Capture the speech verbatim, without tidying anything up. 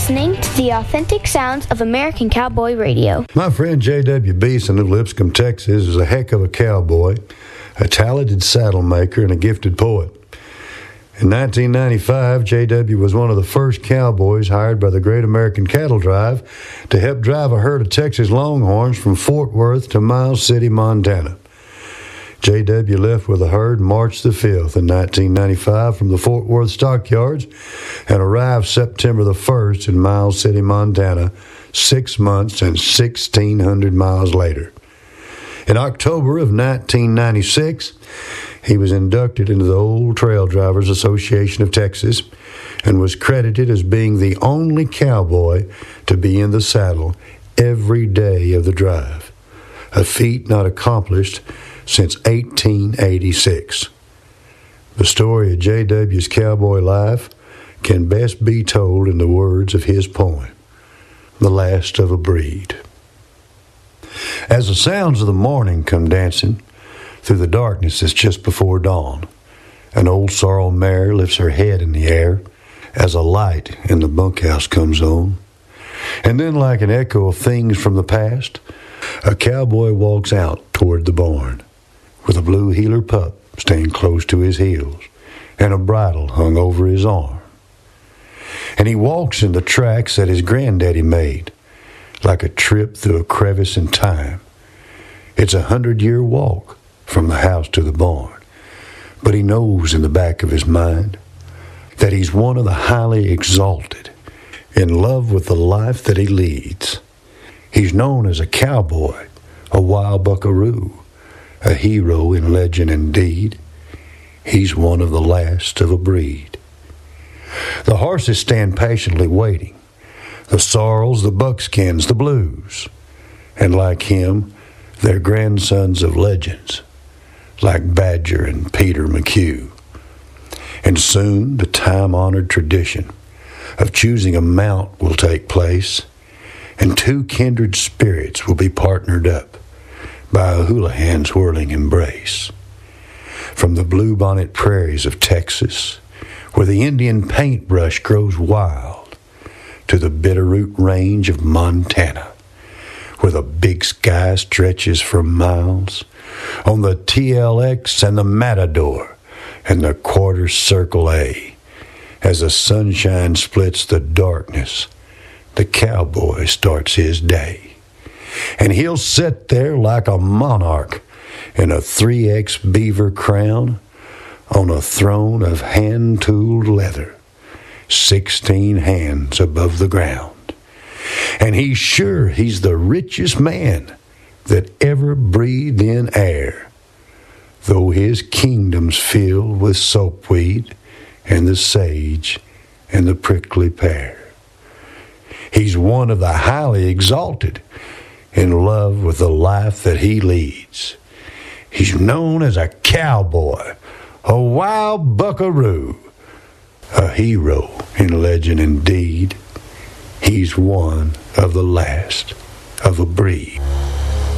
listening to the authentic sounds of American Cowboy Radio. My friend J W Beeson of Lipscomb, Texas, is a heck of a cowboy, a talented saddle maker, and a gifted poet. In nineteen ninety-five, J W was one of the first cowboys hired by the Great American Cattle Drive to help drive a herd of Texas Longhorns from Fort Worth to Miles City, Montana. J W left with the herd March the fifth in nineteen ninety-five from the Fort Worth stockyards and arrived September the first in Miles City, Montana, six months and sixteen hundred miles later. In October of nineteen ninety-six, he was inducted into the Old Trail Drivers Association of Texas and was credited as being the only cowboy to be in the saddle every day of the drive, a feat not accomplished since eighteen eighty-six. The story of J W's cowboy life can best be told in the words of his poem, The Last of a Breed. As the sounds of the morning come dancing through the darkness that's just before dawn, an old sorrel mare lifts her head in the air as a light in the bunkhouse comes on. And then, like an echo of things from the past, a cowboy walks out toward the barn, with a blue heeler pup staying close to his heels and a bridle hung over his arm. And he walks in the tracks that his granddaddy made, like a trip through a crevice in time. It's a hundred-year walk from the house to the barn, but he knows in the back of his mind that he's one of the highly exalted, in love with the life that he leads. He's known as a cowboy, a wild buckaroo, a hero in legend and deed. He's one of the last of a breed. The horses stand patiently waiting, the sorrels, the buckskins, the blues, and like him, they're grandsons of legends, like Badger and Peter McHugh. And soon the time-honored tradition of choosing a mount will take place, and two kindred spirits will be partnered up by a Houlihan's whirling embrace. From the bluebonnet prairies of Texas, where the Indian paintbrush grows wild, to the Bitterroot Range of Montana, where the big sky stretches for miles, on the T L X and the Matador and the Quarter Circle A, as the sunshine splits the darkness, the cowboy starts his day. And he'll sit there like a monarch in a three X beaver crown on a throne of hand-tooled leather, sixteen hands above the ground. And he's sure he's the richest man that ever breathed in air, though his kingdom's filled with soapweed and the sage and the prickly pear. He's one of the highly exalted, in love with the life that he leads. He's known as a cowboy, a wild buckaroo, a hero in legend and deed. He's one of the last of a breed.